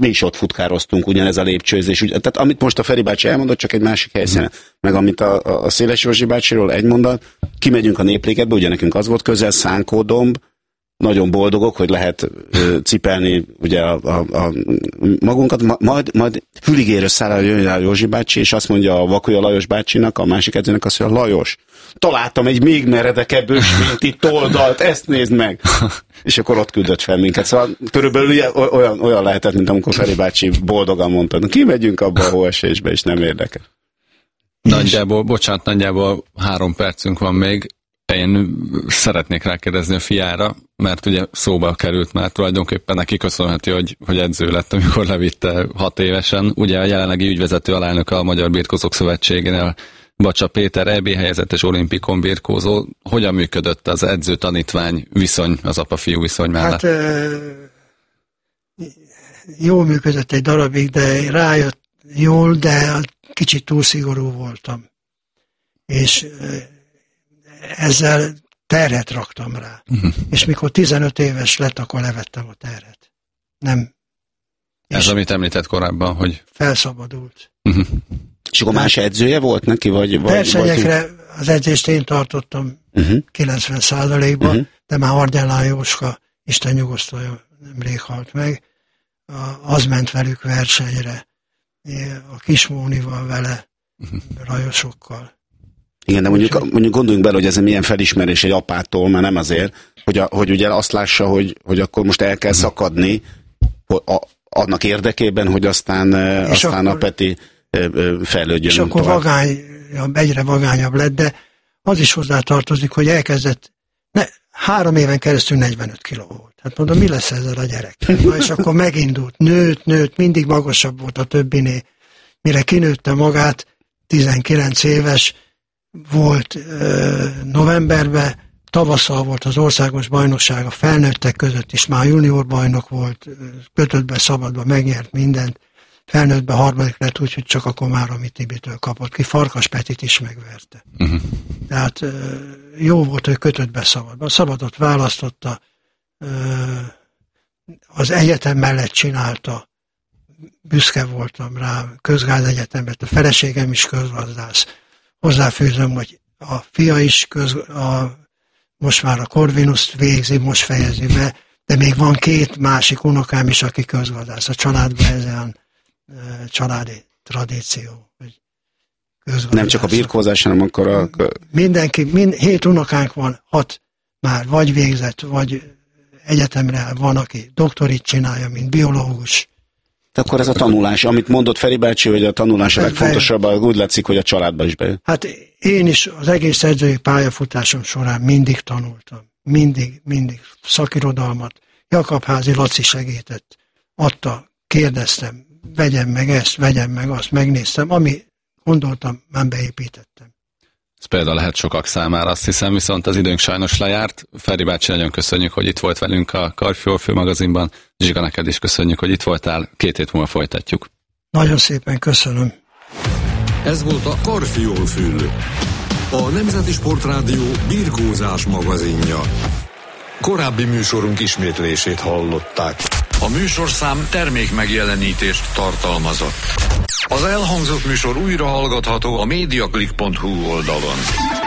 mi is ott futkároztunk, ugyanez a lépcsőzés. Tehát amit most a Feri bácsi elmondott, csak egy másik helyszínen. Meg amit a Széles Józsi bácsiról egy mondat, kimegyünk a Népligetbe, ugye nekünk az volt közel, Szánkódomb, nagyon boldogok, hogy lehet cipelni ugye a magunkat, majd füligérő szállal jön rá Józsi bácsi, és azt mondja a Vakulya Lajos bácsinak, a másik edzőnek azt mondja, Lajos, találtam egy még meredekebb ősvinti toldalt, ezt nézd meg! És akkor ott küldött fel minket. Szóval körülbelül olyan lehetett, mint amikor Feri bácsi boldogan mondta, kimegyünk abba a hóesésbe, és nem érdekel. Nagyjából 3 percünk van még. Én szeretnék rákérdezni a fiára, mert ugye szóba került már, tulajdonképpen neki köszönheti, hogy edző lett, amikor levitte 6 évesen. Ugye a jelenlegi ügyvezető alelnöke a Magyar Birkózók Szövetségénél, Bacsa Péter, EB helyezettes olimpikon birkózó. Hogyan működött az edző-tanítvány viszony, az apa-fiú viszony mellett? Hát jól működött egy darabig, de rájött jól, de kicsit túl szigorú voltam. És ezzel terhet raktam rá. És mikor 15 éves lett, akkor levettem a terhet. Nem. Ez, amit említett korábban, hogy... Felszabadult. És akkor más edzője volt neki? Versenyekre az edzést én tartottam 90%-ban, de már Ardellán Jóska, Isten nyugosztalja, nemrég halt meg, az ment velük versenyre. A Kismónival vele, rajosokkal. Igen, de mondjuk gondoljunk bele, hogy ez milyen felismerés egy apától, már nem azért, hogy ugye azt lássa, hogy akkor most el kell szakadni annak érdekében, hogy aztán a Peti fejlődjön. És akkor egyre vagányabb lett, de az is hozzátartozik, hogy elkezdett, 3 éven keresztül 45 kiló volt. Hát mondom, mi lesz ezzel a gyerekkel? És akkor megindult, nőtt, mindig magasabb volt a többinél. Mire kinőtte magát, 19 éves, volt novemberben, tavasszal volt az országos bajnokság, a felnőttek között is, már junior bajnok volt, kötöttbe, szabadba, megnyert mindent, felnőttbe 3. lett, úgyhogy csak a Komáromi Tibitől kapott ki, Farkas Petit is megverte. Tehát jó volt, hogy kötöttbe, szabadba. A szabadot választotta, az egyetem mellett csinálta, büszke voltam rá, közgázegyetemben, a feleségem is közgazdász. Hozzáfűzöm, hogy a fia is most már a Corvinuszt végzi, most fejezi be, de még van 2 másik unokám is, aki közgazdász. A családban ez olyan családi tradíció. Nem csak a birkózás, hanem akkor mindenki, 7 unokánk van, 6 már vagy végzett, vagy egyetemre van, aki doktorit csinálja, mint biológus. Akkor ez a tanulás, amit mondott Feri bácsi, hogy a tanulás a legfontosabb, úgy látszik, hogy a családban is bejön. Hát én is az egész edzői pályafutásom során mindig tanultam. Mindig szakirodalmat. Jakabházi Laci segített, adta, kérdeztem, vegyem meg ezt, vegyem meg azt, megnéztem, ami gondoltam, már beépítettem. Ez például lehet sokak számára, azt hiszem, viszont az időnk sajnos lejárt. Feri bácsi, nagyon köszönjük, hogy itt volt velünk a Karfiol főmagazinban. Zsiga, neked is köszönjük, hogy itt voltál. 2 hét múlva folytatjuk. Nagyon szépen köszönöm. Ez volt a Karfiol Fül, a Nemzeti Sportrádió birkózás magazinja. Korábbi műsorunk ismétlését hallották. A műsorszám termékmegjelenítést tartalmazott. Az elhangzott műsor újra hallgatható a mediaclick.hu oldalon.